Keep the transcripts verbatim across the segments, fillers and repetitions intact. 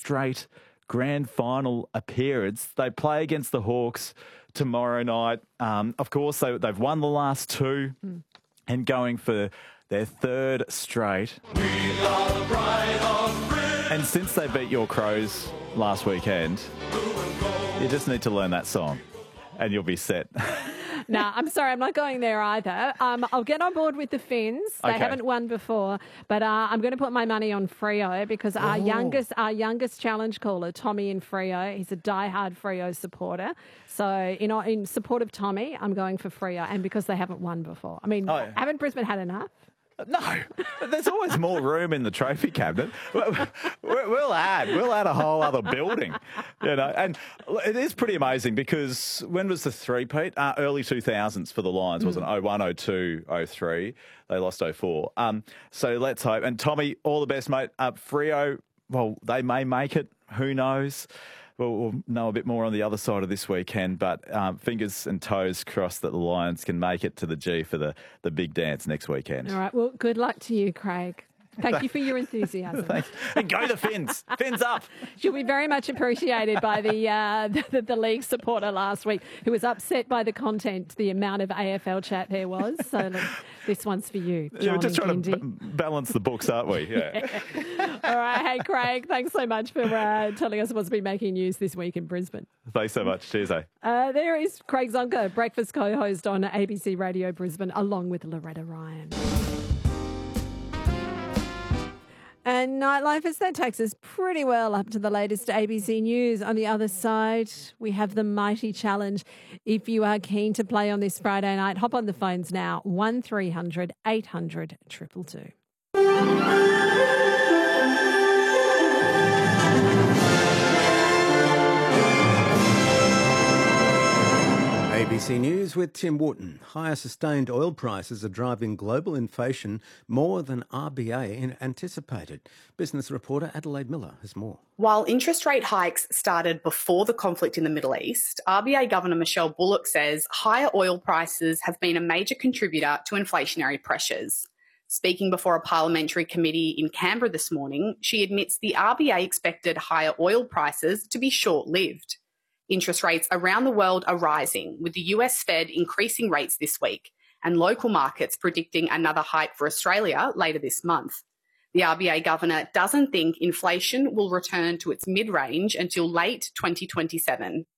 straight grand final appearance. They play against the Hawks tomorrow night. Um, of course, they, they've won the last two mm. and going for their third straight. We are the pride of Britain. And since they beat your Crows last weekend, you just need to learn that song and you'll be set. No, nah, I'm sorry, I'm not going there either. Um, I'll get on board with the Finns. They okay. haven't won before, but uh, I'm going to put my money on Freo because our Ooh. youngest, our youngest challenge caller, Tommy in Freo, he's a diehard Freo supporter. So in in support of Tommy, I'm going for Freo, and because they haven't won before. I mean, oh. haven't Brisbane had enough? No, there's always more room in the trophy cabinet. We'll add, we'll add a whole other building, you know. And it is pretty amazing because when was the three-peat? Uh, early two thousands for the Lions, mm. wasn't it? oh one, oh two, oh three. They lost oh four. Um, so let's hope. And Tommy, all the best, mate. Uh, Freo, well, they may make it. Who knows? Well, we'll know a bit more on the other side of this weekend, but um, fingers and toes crossed that the Lions can make it to the G for the, the big dance next weekend. All right, well, good luck to you, Craig. Thank you for your enthusiasm. Thanks. And go the Finns. Finns up. She'll be very much appreciated by the, uh, the the league supporter last week who was upset by the content, the amount of A F L chat there was. So look, this one's for you, John. Yeah, we're just trying Gindy. to b- balance the books, aren't we? Yeah. yeah. All right. Hey, Craig, thanks so much for uh, telling us what's been making news this week in Brisbane. Thanks so much. Cheers, eh? Uh, there is Craig Zonka, breakfast co-host on A B C Radio Brisbane, along with Loretta Ryan. And nightlife, as that takes us pretty well up to the latest A B C News. On the other side, we have the Mighty Challenge. If you are keen to play on this Friday night, hop on the phones now, one three hundred eight hundred two two two. A B C News with Tim Wooten. Higher sustained oil prices are driving global inflation more than R B A anticipated. Business reporter Adelaide Miller has more. While interest rate hikes started before the conflict in the Middle East, R B A Governor Michelle Bullock says higher oil prices have been a major contributor to inflationary pressures. Speaking before a parliamentary committee in Canberra this morning, she admits the R B A expected higher oil prices to be short-lived. Interest rates around the world are rising, with the U S Fed increasing rates this week and local markets predicting another hike for Australia later this month. The R B A governor doesn't think inflation will return to its mid-range until late twenty twenty-seven.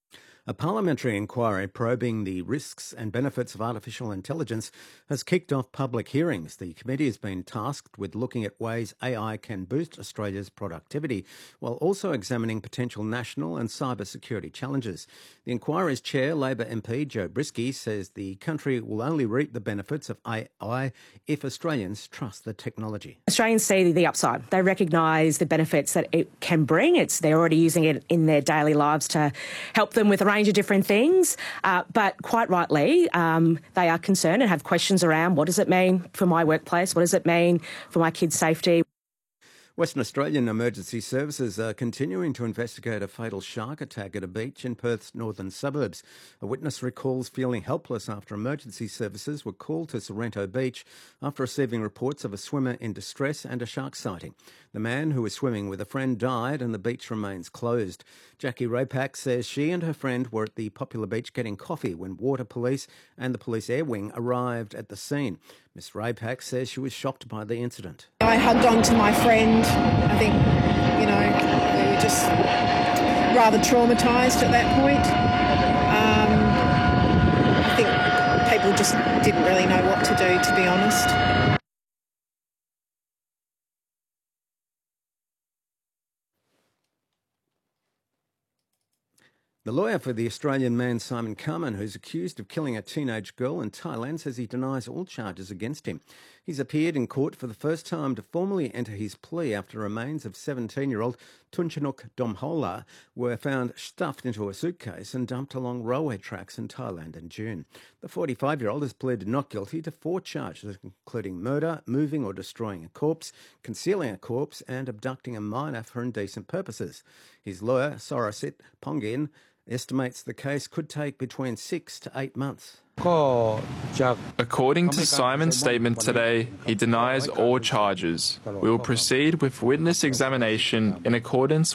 A parliamentary inquiry probing the risks and benefits of artificial intelligence has kicked off public hearings. The committee has been tasked with looking at ways A I can boost Australia's productivity, while also examining potential national and cyber security challenges. The inquiry's chair, Labor M P Joe Brisky, says the country will only reap the benefits of A I if Australians trust the technology. Australians see the upside. They recognise the benefits that it can bring. It's they're already using it in their daily lives to help them with a range of different things, uh, but quite rightly, um, they are concerned and have questions around what does it mean for my workplace, what does it mean for my kids' safety. Western Australian Emergency Services are continuing to investigate a fatal shark attack at a beach in Perth's northern suburbs. A witness recalls feeling helpless after emergency services were called to Sorrento Beach after receiving reports of a swimmer in distress and a shark sighting. The man who was swimming with a friend died and the beach remains closed. Jackie Rapak says she and her friend were at the popular beach getting coffee when water police and the police air wing arrived at the scene. Miss Rapak says she was shocked by the incident. I hugged on to my friend. I think, you know, we were just rather traumatised at that point. Um, I think people just didn't really know what to do, to be honest. The lawyer for the Australian man Simon Carman, who's accused of killing a teenage girl in Thailand, says he denies all charges against him. He's appeared in court for the first time to formally enter his plea after remains of seventeen-year-old Tunchanuk Domhola were found stuffed into a suitcase and dumped along railway tracks in Thailand in June. The forty-five-year-old has pleaded not guilty to four charges, including murder, moving or destroying a corpse, concealing a corpse and abducting a minor for indecent purposes. His lawyer, Sorasit Pongin, estimates the case could take between six to eight months. According to Simon's statement today, he denies all charges. We will proceed with witness examination in accordance